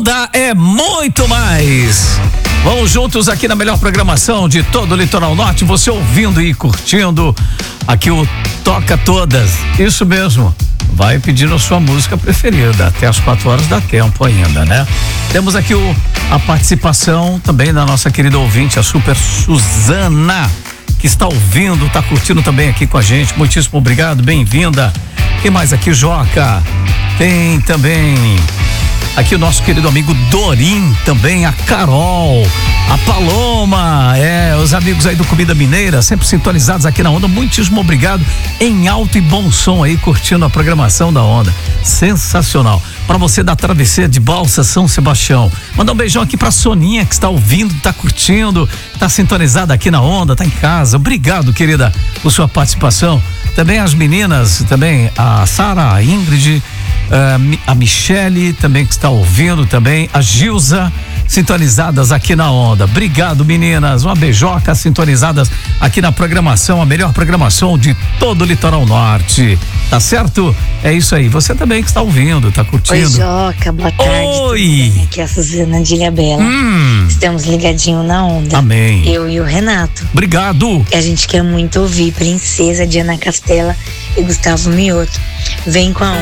Onda é muito mais. Vamos juntos aqui na melhor programação de todo o Litoral Norte, você ouvindo e curtindo aqui o Toca Todas. Isso mesmo. Vai pedindo a sua música preferida. Até as 4 horas dá tempo ainda, né? Temos aqui a participação também da nossa querida ouvinte, a Super Suzana, que está ouvindo, está curtindo também aqui com a gente. Muitíssimo obrigado, bem-vinda. Quem mais aqui, Joca? Tem também aqui o nosso querido amigo Dorim, também a Carol, a Paloma, os amigos aí do Comida Mineira, sempre sintonizados aqui na Onda. Muitíssimo obrigado, em alto e bom som aí, curtindo a programação da Onda. Sensacional. Para você da Travessia de Balsa São Sebastião. Mandar um beijão aqui pra Soninha, que está ouvindo, está curtindo, está sintonizada aqui na Onda, está em casa. Obrigado, querida, por sua participação. Também as meninas, também a Sara, a Ingrid, a Michele também, que está ouvindo também, a Gilza, sintonizadas aqui na Onda. Obrigado, meninas, uma beijoca, sintonizadas aqui na programação, a melhor programação de todo o Litoral Norte, tá certo? É isso aí, você também que está ouvindo, tá curtindo. Oi, Joca, boa tarde. Oi! Aqui é a Suzana de Ilhabela. Estamos ligadinhos na Onda. Amém. Eu e o Renato. Obrigado. A gente quer muito ouvir Princesa de Ana Castela e Gustavo Mioto. Vem com a Onda.